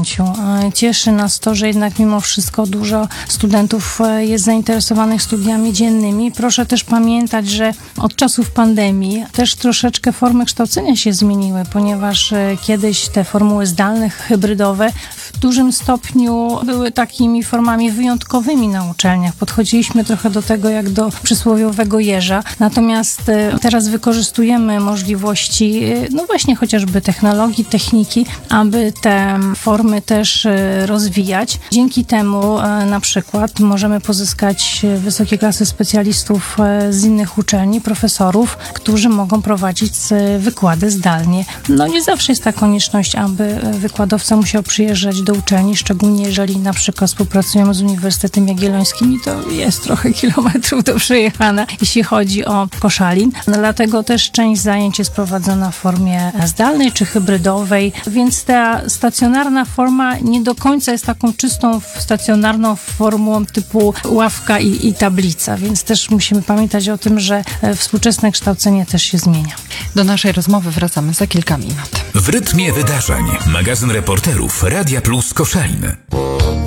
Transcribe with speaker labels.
Speaker 1: zajęciu. Cieszy nas to, że jednak mimo wszystko dużo studentów jest zainteresowanych studiami dziennymi. Proszę też pamiętać, że od czasów pandemii też troszeczkę formy kształcenia się zmieniły, ponieważ kiedyś te formuły zdalne, hybrydowe w dużym stopniu były takimi formami wyjątkowymi na uczelniach. Podchodziliśmy trochę do tego jak do przysłowiowego jeża. Natomiast teraz wykorzystujemy możliwości, no właśnie chociażby technologii, techniki, aby te formy też rozwijać. Dzięki temu na przykład możemy pozyskać wysokie klasy specjalistów z innych uczelni, profesorów, którzy mogą prowadzić wykłady zdalnie. No nie zawsze jest ta konieczność, aby wykładowca musiał przyjeżdżać do uczelni, szczególnie jeżeli na przykład współpracujemy z Uniwersytetem Jagiellońskim i to jest trochę kilometrów do przejechania, jeśli chodzi o Koszalin. Dlatego też część zajęć jest prowadzona w formie zdalnej czy hybrydowej, więc ta stacjonarna forma nie do końca jest taką czystą stacjonarną formą typu ławka i tablica, więc też musimy pamiętać o tym, że współczesne kształcenie też się zmienia.
Speaker 2: Do naszej rozmowy wracamy za kilka minut.
Speaker 3: W rytmie wydarzeń. Magazyn reporterów Radia Plus Koszalin.